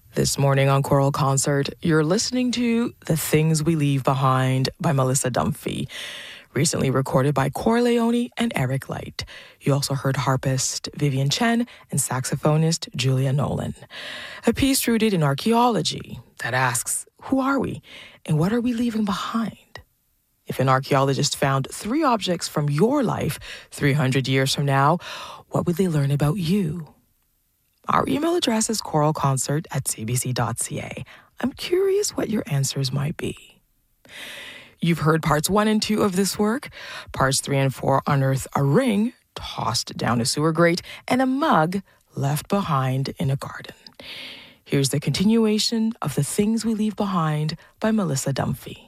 This morning on Choral Concert, you're listening to The Things We Leave Behind by Melissa Dunphy, recently recorded by Cor Leone and Eric Light. You also heard harpist Vivian Chen and saxophonist Julia Nolan. A piece rooted in archaeology that asks, who are we and what are we leaving behind? If an archaeologist found 3 objects from your life 300 years from now, what would they learn about you? Our email address is choralconcert@cbc.ca. I'm curious what your answers might be. You've heard parts 1 and 2 of this work. Parts 3 and 4 unearth a ring tossed down a sewer grate and a mug left behind in a garden. Here's the continuation of The Things We Leave Behind by Melissa Dunphy.